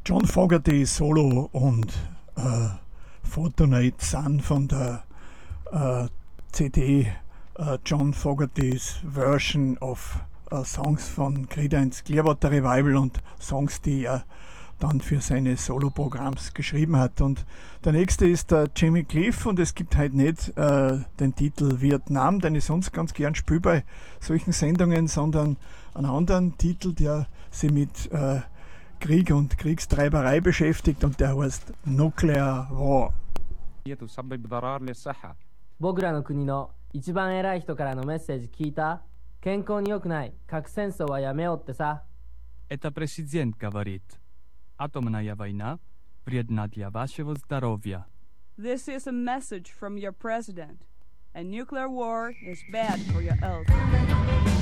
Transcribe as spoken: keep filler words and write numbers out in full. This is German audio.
John Fogerty Solo und äh, Fortunate Son von der äh, C D äh, John Fogerty's Version of äh, Songs von Creedence Clearwater Revival und Songs, die er dann für seine Solo-Programms geschrieben hat. Und der nächste ist der Jimmy Cliff und es gibt halt nicht äh, den Titel Vietnam, den ich sonst ganz gern spiele bei solchen Sendungen, sondern einen anderen Titel, der sich mit äh, Krieg und Kriegstreiberei beschäftigt und der heißt Nuclear War. تسبب ضرر للصحة. 僕らの国の一番偉い人からのメッセージ聞いた？健康に良くない核戦争はやめようってさ。 Это президент говорит. Атомная война вредна для вашего здоровья. This is a message from your president. A nuclear war is bad for your health.